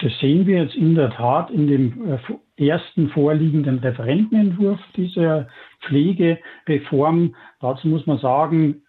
Das sehen wir jetzt in der Tat in dem ersten vorliegenden Referentenentwurf dieser Pflegereform. Dazu muss man sagen,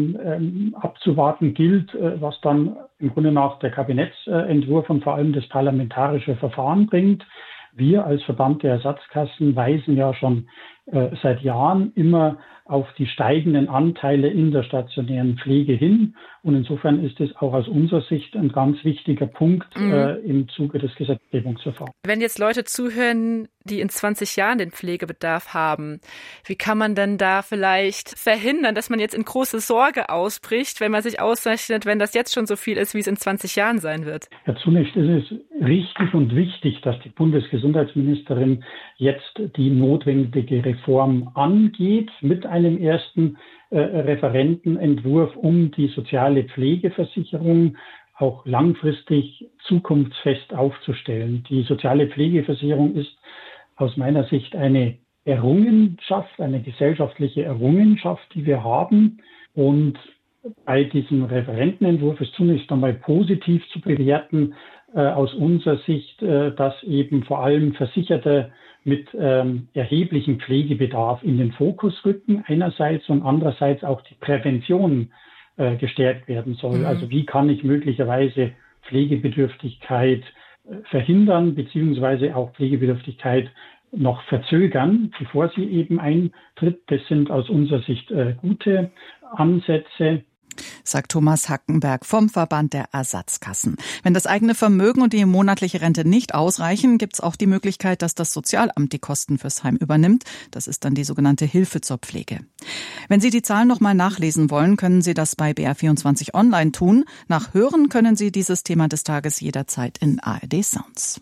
abzuwarten gilt, was dann im Grunde nach der Kabinettsentwurf und vor allem das parlamentarische Verfahren bringt. Wir als Verband der Ersatzkassen weisen ja schon seit Jahren immer auf die steigenden Anteile in der stationären Pflege hin. Und insofern ist es auch aus unserer Sicht ein ganz wichtiger Punkt im Zuge des Gesetzgebungsverfahrens. Wenn jetzt Leute zuhören, die in 20 Jahren den Pflegebedarf haben, wie kann man denn da vielleicht verhindern, dass man jetzt in große Sorge ausbricht, wenn man sich ausrechnet, wenn das jetzt schon so viel ist, wie es in 20 Jahren sein wird? Ja, zunächst ist es richtig und wichtig, dass die Bundesgesundheitsministerin jetzt die notwendige Reform angeht mit einem ersten Referentenentwurf, um die soziale Pflegeversicherung auch langfristig zukunftsfest aufzustellen. Die soziale Pflegeversicherung ist aus meiner Sicht eine Errungenschaft, eine gesellschaftliche Errungenschaft, die wir haben. Und bei diesem Referentenentwurf ist zunächst einmal positiv zu bewerten, aus unserer Sicht, dass eben vor allem Versicherte mit erheblichem Pflegebedarf in den Fokus rücken einerseits und andererseits auch die Prävention gestärkt werden soll. Also wie kann ich möglicherweise Pflegebedürftigkeit verhindern beziehungsweise auch Pflegebedürftigkeit noch verzögern, bevor sie eben eintritt. Das sind aus unserer Sicht gute Ansätze. Sagt Thomas Hackenberg vom Verband der Ersatzkassen. Wenn das eigene Vermögen und die monatliche Rente nicht ausreichen, gibt es auch die Möglichkeit, dass das Sozialamt die Kosten fürs Heim übernimmt. Das ist dann die sogenannte Hilfe zur Pflege. Wenn Sie die Zahlen noch mal nachlesen wollen, können Sie das bei BR24 online tun. Nachhören können Sie dieses Thema des Tages jederzeit in ARD Sounds.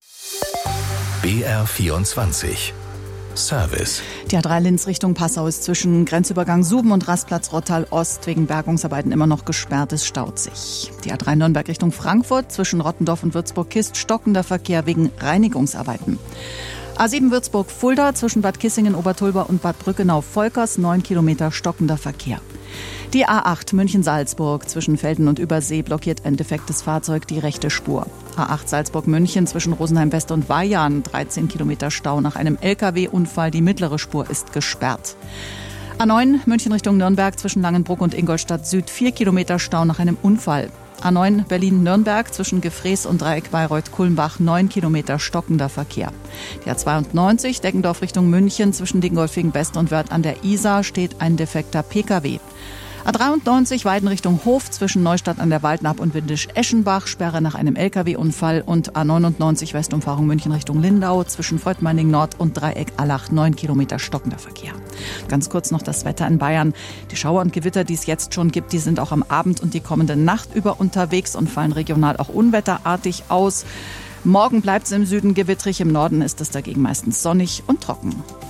BR24 Service. Die A3 Linz Richtung Passau ist zwischen Grenzübergang Suben und Rastplatz Rottal Ost wegen Bergungsarbeiten immer noch gesperrt. Es staut sich. Die A3 Nürnberg Richtung Frankfurt zwischen Rottendorf und Würzburg-Kist stockender Verkehr wegen Reinigungsarbeiten. A7 Würzburg-Fulda zwischen Bad Kissingen, Obertulba und Bad Brückenau-Volkers 9 Kilometer stockender Verkehr. Die A8 München-Salzburg zwischen Velden und Übersee blockiert ein defektes Fahrzeug die rechte Spur. A8 Salzburg-München zwischen Rosenheim-West und Weyarn 13 Kilometer Stau nach einem LKW-Unfall. Die mittlere Spur ist gesperrt. A9 München Richtung Nürnberg zwischen Langenbruck und Ingolstadt Süd 4 Kilometer Stau nach einem Unfall. A9 Berlin-Nürnberg zwischen Gefrees und Dreieck Bayreuth-Kulmbach 9 Kilometer stockender Verkehr. Die A92 Deggendorf Richtung München zwischen Dingolfing-West und Wörth an der Isar steht ein defekter Pkw. A93 Weiden Richtung Hof zwischen Neustadt an der Waldnab und Windisch-Eschenbach, Sperre nach einem Lkw-Unfall und A99 Westumfahrung München Richtung Lindau zwischen Voigtmeining Nord und Dreieck Allach 9 Kilometer stockender Verkehr. Ganz kurz noch das Wetter in Bayern. Die Schauer und Gewitter, die es jetzt schon gibt, die sind auch am Abend und die kommende Nacht über unterwegs und fallen regional auch unwetterartig aus. Morgen bleibt es im Süden gewittrig, im Norden ist es dagegen meistens sonnig und trocken.